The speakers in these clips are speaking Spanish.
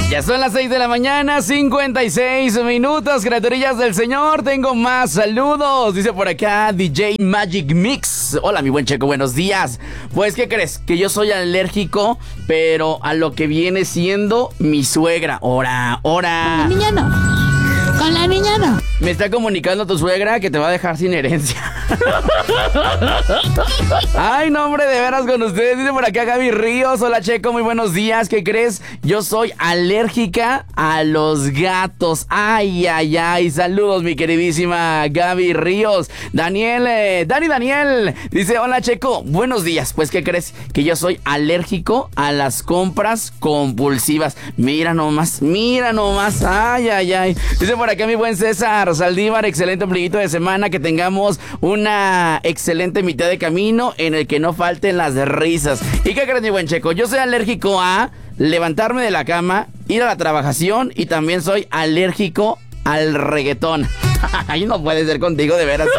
Ya son las 6 de la mañana, 56 minutos, criaturillas del Señor. Tengo más saludos. Dice por acá DJ Magic Mix. Hola, mi buen Checo, buenos días. Pues, ¿qué crees? Que yo soy alérgico, pero a lo que viene siendo mi suegra. Ora. Con la niña no. Con la niña no. Me está comunicando tu suegra que te va a dejar sin herencia. Ay, no, hombre, de veras con ustedes. Dice por acá Gaby Ríos. Hola, Checo, muy buenos días. ¿Qué crees? Yo soy alérgica a los gatos. Ay. Saludos, mi queridísima Gaby Ríos. Daniel. Dice, hola, Checo, buenos días. Pues, ¿qué crees? Que yo soy alérgico a las compras compulsivas. Mira nomás. Ay. Dice por acá mi buen César Saldívar, excelente ombliguito de semana, que tengamos una excelente mitad de camino en el que no falten las risas. ¿Y qué crees, mi buen Checo? Yo soy alérgico a levantarme de la cama, ir a la trabajación, y también soy alérgico al reggaetón. Ay, no puede ser contigo, de veras.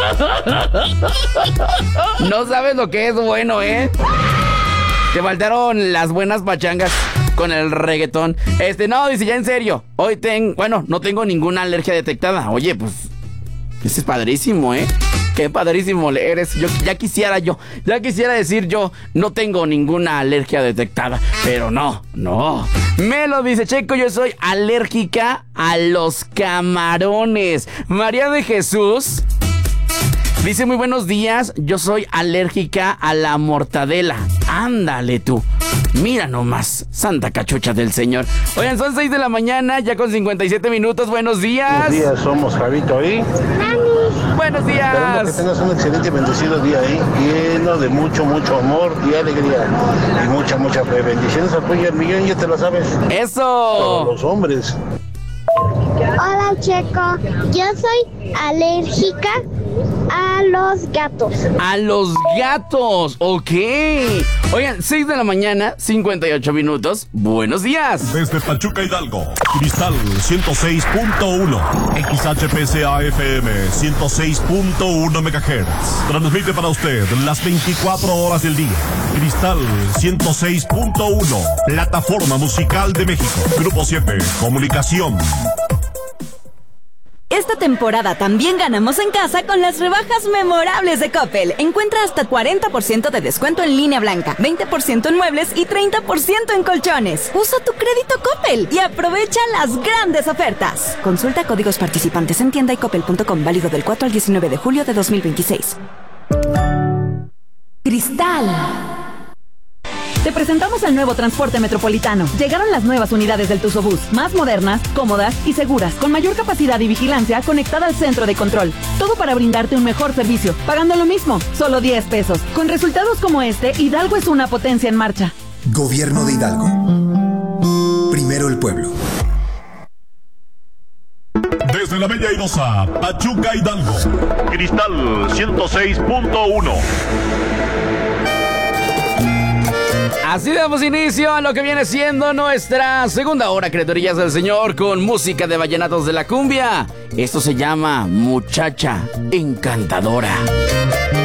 No sabes lo que es bueno, ¿eh? Te faltaron las buenas pachangas con el reggaetón. No, dice, ya en serio. Hoy no tengo ninguna alergia detectada. Oye, pues, ese es padrísimo, ¿eh? Qué padrísimo eres. Ya quisiera decir yo, no tengo ninguna alergia detectada. Pero no. Me lo dice, Checo, yo soy alérgica a los camarones. María de Jesús dice, muy buenos días, yo soy alérgica a la mortadela. Ándale tú. Mira nomás, santa cachucha del Señor. Oigan, son 6 de la mañana, ya con 57 minutos. Buenos días. Buenos días, somos Javito ahí. Buenos días. Esperamos que tengas un excelente y bendecido día ahí, lleno de mucho amor y alegría. Y mucha fe. Bendiciones al tuyo, el millón, ya te lo sabes. Eso. Todos los hombres. Hola, Checo. Yo soy alérgica a los gatos. A los gatos, ok. Oigan, 6 de la mañana, 58 minutos. Buenos días. Desde Pachuca, Hidalgo, Cristal 106.1, XHPCA FM 106.1 MHz. Transmite para usted las 24 horas del día. Cristal 106.1, plataforma musical de México. Grupo 7, comunicación. Esta temporada también ganamos en casa con las rebajas memorables de Coppel. Encuentra hasta 40% de descuento en línea blanca, 20% en muebles y 30% en colchones. Usa tu crédito Coppel y aprovecha las grandes ofertas. Consulta códigos participantes en tienda y coppel.com, válido del 4 al 19 de julio de 2026. Cristal. Te presentamos el nuevo transporte metropolitano. Llegaron las nuevas unidades del Tusobús, más modernas, cómodas y seguras, con mayor capacidad y vigilancia conectada al centro de control. Todo para brindarte un mejor servicio, pagando lo mismo, solo 10 pesos. Con resultados como este, Hidalgo es una potencia en marcha. Gobierno de Hidalgo. Primero el pueblo. Desde la Bella Airosa, Pachuca, Hidalgo, Cristal 106.1. Así damos inicio a lo que viene siendo nuestra segunda hora, criaturillas del Señor, con música de vallenatos de la cumbia. Esto se llama Muchacha Encantadora.